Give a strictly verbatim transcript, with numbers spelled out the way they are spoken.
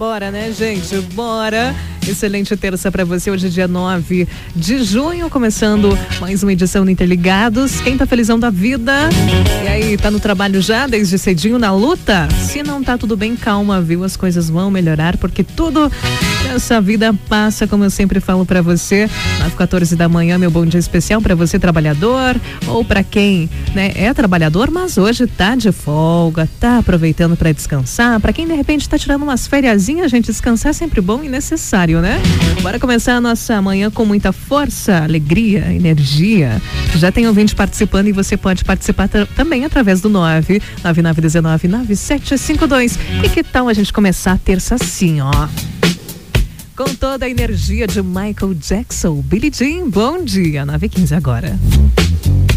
bora, né, gente? Bora! Excelente terça pra você, hoje é dia nove de junho, começando mais uma edição do Interligados. Quem tá felizão da vida? E aí, tá no trabalho já, desde cedinho, na luta? Se não tá tudo bem, calma, viu? As coisas vão melhorar, porque tudo nessa vida passa, como eu sempre falo pra você. Às quatorze da manhã, meu bom dia especial pra você, trabalhador, ou pra quem, né, é trabalhador, mas hoje tá de folga, tá aproveitando pra descansar. Pra quem, de repente, tá tirando umas fériasinhas, gente, descansar é sempre bom e necessário, né? Bora começar a nossa manhã com muita força, alegria, energia. Já tem ouvinte participando e você pode participar t- também através do nove nove nove um nove nove sete cinco dois. E que tal a gente começar a terça assim, ó? Com toda a energia de Michael Jackson, Billie Jean, bom dia, nove e quinze agora.